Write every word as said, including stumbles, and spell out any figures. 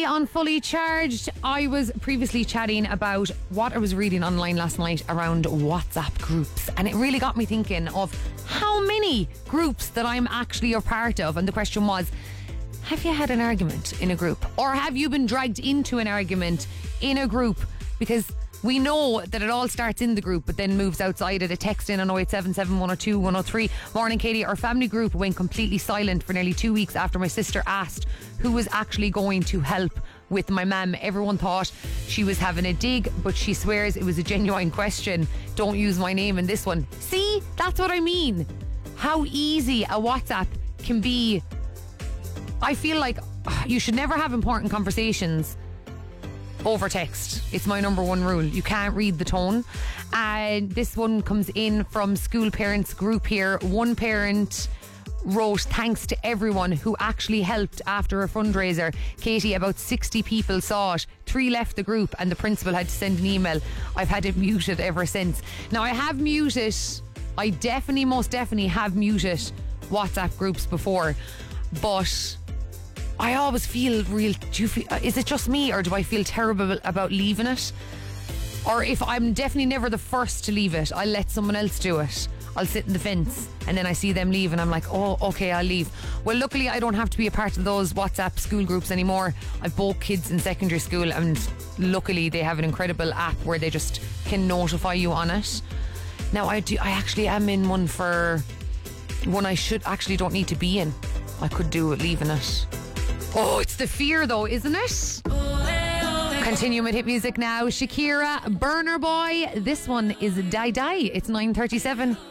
Today on Fully Charged, I was previously chatting about what I was reading online last night around WhatsApp groups, and it really got me thinking of how many groups that I'm actually a part of. And the question was, have you had an argument in a group, or have you been dragged into an argument in a group? Because we know that it all starts in the group but then moves outside it. A text in on oh eight seven seven, one oh two, one oh three. Morning, Katie. Our family group went completely silent for nearly two weeks after my sister asked who was actually going to help with my mum. Everyone thought she was having a dig, but she swears it was a genuine question. Don't use my name in this one. See, that's what I mean. How easy a WhatsApp can be. I feel like you should never have important conversations over text. It's my number one rule. You can't read the tone. And this one comes in from school parents group here. One parent wrote, thanks to everyone who actually helped after a fundraiser. Katie, about sixty people saw it. Three left the group and the principal had to send an email. I've had it muted ever since. Now, I have muted, I definitely, most definitely have muted WhatsApp groups before, but I always feel real. Do you feel, is it just me, or do I feel terrible about leaving it? Or if I'm definitely never the first to leave it, I'll let someone else do it. I'll sit in the fence and then I see them leave and I'm like, oh, okay, I'll leave. Well, luckily I don't have to be a part of those WhatsApp school groups anymore. I've both kids in secondary school, and luckily they have an incredible app where they just can notify you on it. Now I do. I actually am in one for one I should actually don't need to be in. I could do it leaving it. Oh, it's the fear though, isn't it? Continue with hit music now. Shakira, Burner Boy. This one is Die Die. It's nine thirty-seven.